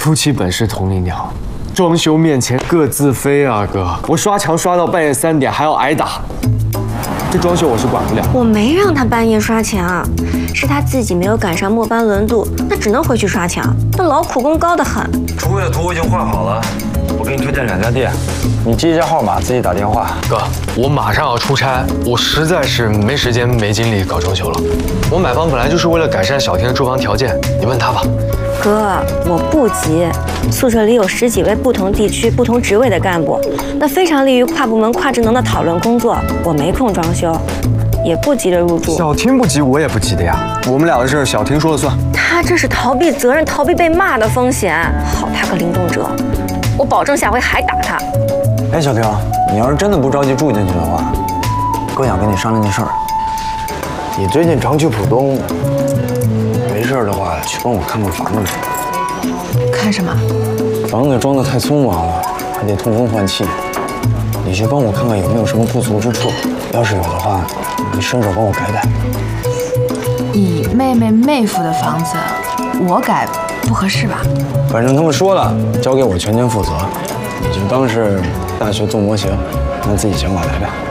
夫妻本是同林鸟，装修面前各自飞啊哥！我刷墙刷到半夜3点，还要挨打。这装修我是管不了。 我没让他半夜刷墙，是他自己没有赶上末班轮度，那只能回去刷墙。那劳苦功高得很。 出柜的图我已经画好了，我给你推荐2家店，你记一下号码，自己打电话。 哥，我马上要出差，我实在是没时间没精力搞装修了。我买房本来就是为了改善小婷的住房条件，你问她吧。 哥，我不急，宿舍里有10几位不同地区、不同职位的干部，那非常利于跨部门、跨职能的讨论工作。我没空装修，也不急着入住。 小婷不急，我也不急的呀。我们俩的事小婷说了算。 他这是逃避责任、逃避被骂的风险。好他个林动哲，我保证下回还打他。 哎，小婷，你要是真的不着急住进去的话，哥想跟你商量件事儿。你最近常去浦东，没事的话去帮我看看房子。 看什么？ 房子装得太匆忙了，还得通风换气。你去帮我看看有没有什么不足之处，要是有的话，你伸手帮我改改。 你妹夫的房子，我改不合适吧？ 反正他们说了，交给我全权负责，你就当是大学做模型，按自己想法来呗。